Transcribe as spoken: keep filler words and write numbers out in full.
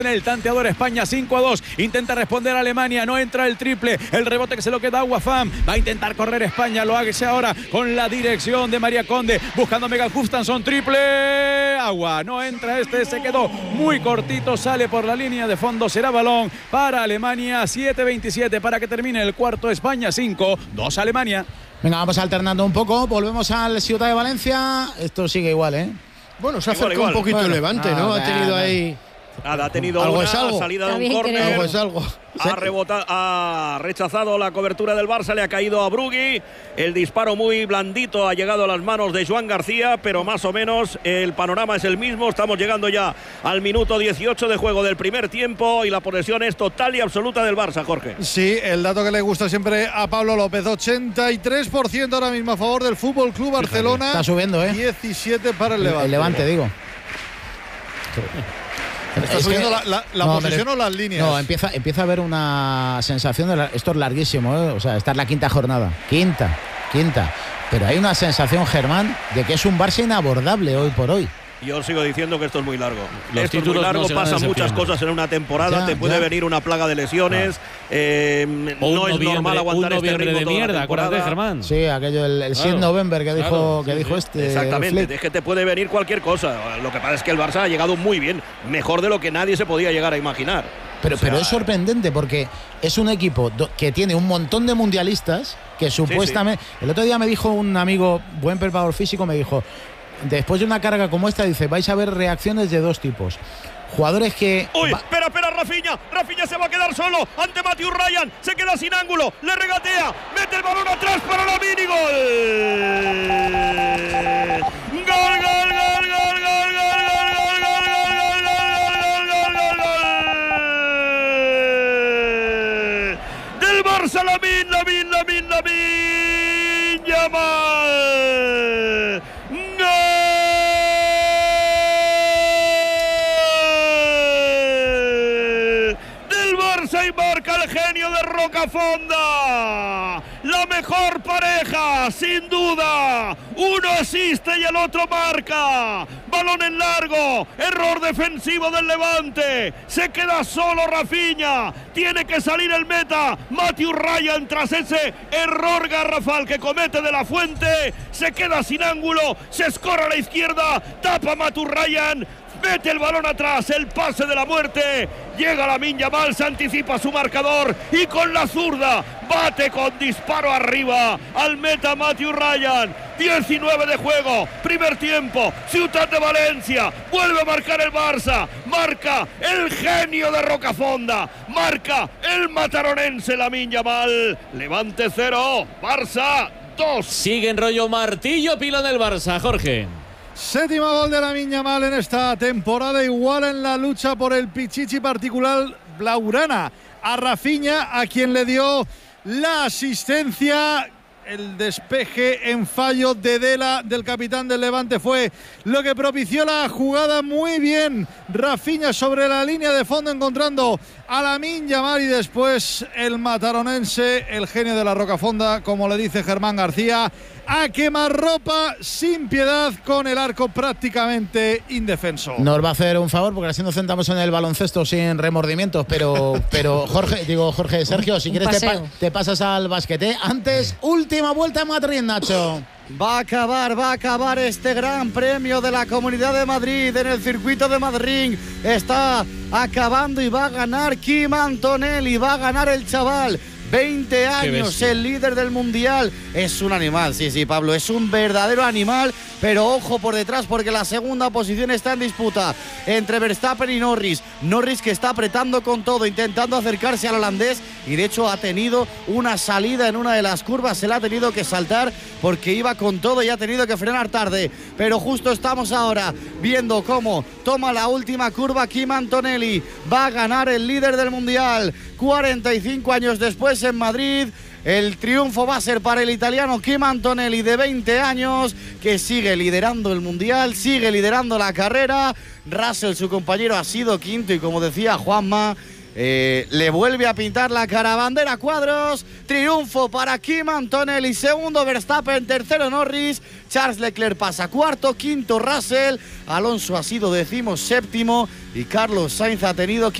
En el tanteador España cinco a dos, intenta responder Alemania, no entra el triple, el rebote que se lo queda a Wafam, va a intentar correr España, lo hace ahora con la dirección de María Conde, buscando a Megan Gustafsson, triple, agua, no entra este, se quedó muy cortito, sale por la línea de fondo, será balón para Alemania, siete veintisiete para que termine el cuarto, España cinco, dos Alemania. Venga, vamos alternando un poco, volvemos al Ciudad de Valencia, esto sigue igual, ¿eh? Bueno, se ha acercado un poquito bueno, el Levante, ¿no? Ah, ha tenido nada. ahí... Nada, ha tenido algo una es algo. salida de Está un bien, córner. Algo es algo. Ha rebotado, ha rechazado la cobertura del Barça, le ha caído a Brugui. El disparo muy blandito ha llegado a las manos de Joan García, pero más o menos el panorama es el mismo. Estamos llegando ya al minuto dieciocho de juego del primer tiempo y la posesión es total y absoluta del Barça, Jorge. Sí, el dato que le gusta siempre a Pablo López, ochenta y tres por ciento ahora mismo a favor del Fútbol Club Barcelona. Está subiendo, ¿eh? diecisiete para el Levante. El Levante, digo. Está Es subiendo que, la, la, la no, posesión pero, o las líneas. No, empieza, empieza a haber una sensación de la, esto es larguísimo, ¿eh? O sea, esta es la quinta jornada, quinta, quinta. Pero hay una sensación, Germán, de que es un Barça inabordable hoy por hoy. Yo sigo diciendo que esto es muy largo. Los esto es muy títulos largo, no se ganan pasan en muchas septiembre. cosas en una temporada, Ya, te puede ya. venir una plaga de lesiones. Eh, O un no es noviembre, normal aguantar un este noviembre ritmo de toda la mierda, acuérdate, temporada. Germán. Sí, aquello, el, el Claro, seis de noviembre que dijo, claro, que sí, dijo sí. este. Exactamente, Flick. es que te puede venir cualquier cosa. Lo que pasa es que el Barça ha llegado muy bien, mejor de lo que nadie se podía llegar a imaginar. Pero, O sea, pero es sorprendente porque es un equipo do- que tiene un montón de mundialistas que supuestamente... El otro día me dijo un amigo, buen preparador físico, me dijo, después de una carga como esta, dice, vais a ver reacciones de dos tipos. Jugadores que... Uy, va- espera, espera, Rafinha. Rafinha se va a quedar solo ante Matthew Ryan. Se queda sin ángulo, le regatea, mete el balón atrás para la mini gol. Gol, gol, gol, gol, gol, gol, gol, gol, gol, gol, gol, gol, gol, gol. Del Barça, Lamine, Lamine, Lamine, Lamine Yamal. Y marca el genio de Rocafonda, la mejor pareja, sin duda. Uno asiste y el otro marca. Balón en largo, error defensivo del Levante. Se queda solo Rafinha. Tiene que salir el meta Matthew Ryan tras ese error garrafal que comete De La Fuente. Se queda sin ángulo, se escorre a la izquierda, tapa Matthew Ryan. Mete el balón atrás, el pase de la muerte. Llega Lamine Yamal, se anticipa su marcador y con la zurda bate con disparo arriba al meta Matthew Ryan. diecinueve de juego, primer tiempo, Ciutat de Valencia. Vuelve a marcar el Barça. Marca el genio de Rocafonda. Marca el mataronense Lamine Yamal. Levante cero, Barça dos. Sigue en rollo martillo pila del Barça, Jorge. Séptimo gol de Lamine Yamal en esta temporada, igual en la lucha por el pichichi particular blaugrana a Rafinha, a quien le dio la asistencia. El despeje en fallo de Dela, del capitán del Levante, fue lo que propició la jugada. Muy bien Rafinha sobre la línea de fondo, encontrando a Lamine Yamal, y después el mataronense, el genio de la Rocafonda, como le dice Germán García, a quemarropa sin piedad, con el arco prácticamente indefenso. Nos va a hacer un favor porque así nos sentamos en el baloncesto sin remordimientos, pero, pero Jorge, digo Jorge, Sergio, si quieres te, pa- te pasas al basquete. Antes, última vuelta en Madrid, Nacho. Va a acabar, va a acabar este gran premio de la Comunidad de Madrid en el circuito de Madrid. Está acabando y va a ganar Kim Antonelli, va a ganar el chaval. veinte años, el líder del mundial. Es un animal, sí, sí, Pablo, es un verdadero animal, pero ojo por detrás porque la segunda posición está en disputa entre Verstappen y Norris. Norris que está apretando con todo, intentando acercarse al holandés, y de hecho ha tenido una salida en una de las curvas, se la ha tenido que saltar porque iba con todo y ha tenido que frenar tarde. Pero justo estamos ahora viendo cómo toma la última curva Kim Antonelli. Va a ganar el líder del mundial cuarenta y cinco años después en Madrid. El triunfo va a ser para el italiano Kim Antonelli, de veinte años, que sigue liderando el mundial, sigue liderando la carrera. Russell, su compañero, ha sido quinto, y como decía Juanma, Eh, le vuelve a pintar la cara bandera cuadros. Triunfo para Kim Antonelli, segundo Verstappen, tercero Norris, Charles Leclerc pasa cuarto, quinto Russell, Alonso ha sido decimoséptimo y Carlos Sainz ha tenido que